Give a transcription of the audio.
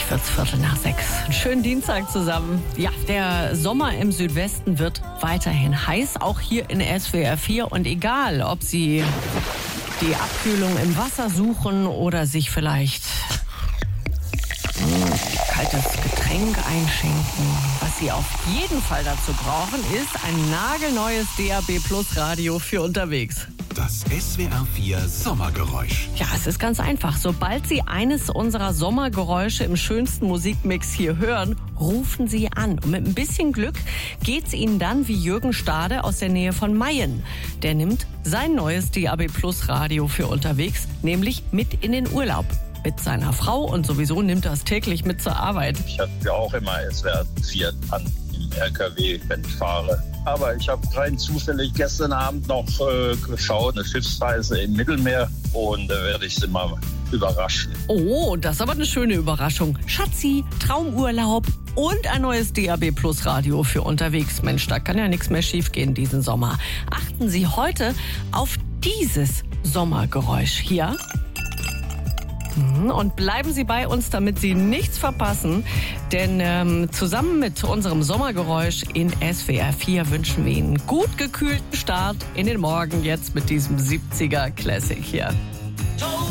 Gleich wird's 5:45. Einen schönen Dienstag zusammen. Ja, der Sommer im Südwesten wird weiterhin heiß, auch hier in SWR 4. Und egal, ob Sie die Abkühlung im Wasser suchen oder sich vielleicht kaltes Getränk einschenken. Was Sie auf jeden Fall dazu brauchen, ist ein nagelneues DAB+ Radio für unterwegs. Das SWR 4 Sommergeräusch. Ja, es ist ganz einfach. Sobald Sie eines unserer Sommergeräusche im schönsten Musikmix hier hören, rufen Sie an. Und mit ein bisschen Glück geht's Ihnen dann wie Jürgen Stade aus der Nähe von Mayen. Der nimmt sein neues DAB+ Radio für unterwegs, nämlich mit in den Urlaub. Mit seiner Frau und sowieso nimmt er es täglich mit zur Arbeit. Ich habe ja auch immer SWR 4 an im RKW, wenn ich fahre. Aber ich habe rein zufällig gestern Abend noch geschaut, eine Schiffsreise im Mittelmeer, und da werde ich Sie mal überraschen. Oh, das ist aber eine schöne Überraschung. Schatzi, Traumurlaub und ein neues DAB+ Radio für unterwegs. Mensch, da kann ja nichts mehr schiefgehen diesen Sommer. Achten Sie heute auf dieses Sommergeräusch hier. Und bleiben Sie bei uns, damit Sie nichts verpassen. Denn zusammen mit unserem Sommergeräusch in SWR 4 wünschen wir Ihnen einen gut gekühlten Start in den Morgen jetzt mit diesem 70er Classic hier.